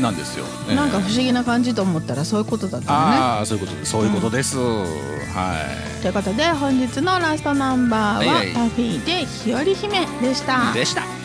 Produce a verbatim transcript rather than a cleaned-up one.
なんですよ、えー、 なんか不思議な感じと思ったらそういうことだったのね。 ああそういうことです、そういうことです、うん、はい。 ということで本日のラストナンバーは、はいはい、パフィーで日和姫でしたでした。